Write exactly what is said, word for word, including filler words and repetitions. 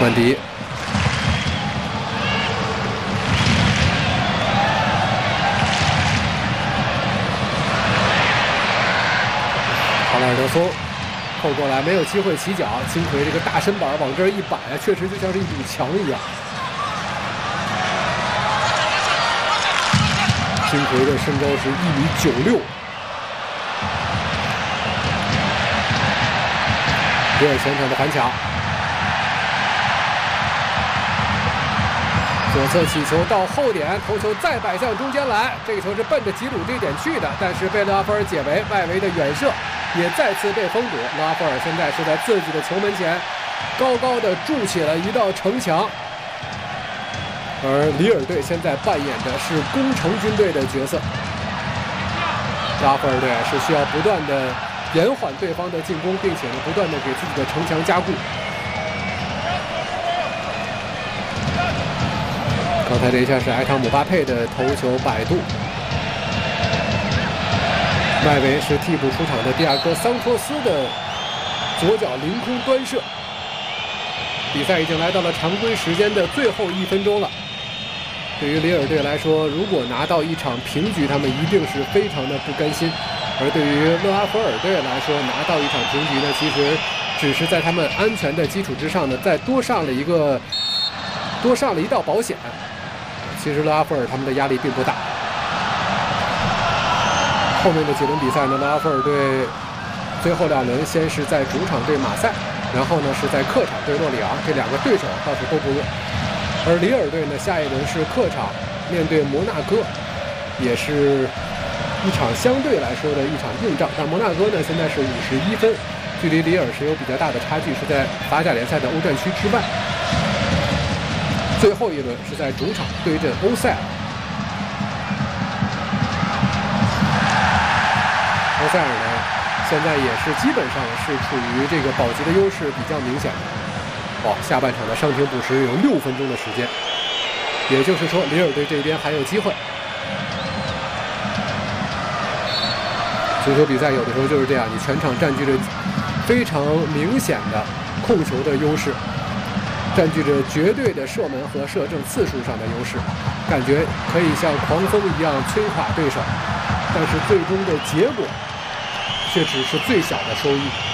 曼迪。 卡拉尔德松扣过来，没有机会起脚。金奎这个大身板往这儿一摆啊，确实就像是一堵墙一样。金奎的身高是一米九六。第二前场的反抢，左侧起球到后点，头球再摆向中间来，这个球是奔着吉鲁这一点去的，但是被勒阿弗尔解围，外围的远射。 也再次被封堵，勒阿弗尔现在是在自己的球门前，高高的筑起了一道城墙。而里尔队现在扮演的是攻城军队的角色，勒阿弗尔队是需要不断的延缓对方的进攻，并且呢不断的给自己的城墙加固。刚才这一下是埃汤姆巴佩的头球摆渡。 外围是替补出场的蒂亚戈桑托斯的左脚凌空端射。比赛已经来到了常规时间的最后一分钟了。对于里尔队来说，如果拿到一场平局，他们一定是非常的不甘心；而对于勒阿弗尔队来说，拿到一场平局呢，其实只是在他们安全的基础之上呢，再多上了一个多上了一道保险。其实勒阿弗尔他们的压力并不大。 后面的几轮比赛呢，勒阿弗尔队最后两轮先是在主场对马赛，然后呢是在客场对洛里昂，这两个对手倒是都不弱。而里尔队呢，下一轮是客场面对摩纳哥，也是一场相对来说的一场硬仗。但摩纳哥呢现在是五十一分，距离里尔是有比较大的差距，是在法甲联赛的欧战区之外。最后一轮是在主场对阵欧塞尔。 欧塞尔呢，现在也是基本上是处于这个保级的优势比较明显的。哦，下半场的伤停补时有六分钟的时间，也就是说里尔队这边还有机会。足球比赛有的时候就是这样，你全场占据着非常明显的控球的优势，占据着绝对的射门和射正次数上的优势，感觉可以像狂风一样摧垮对手，但是最终的结果。 却只是最小的收益。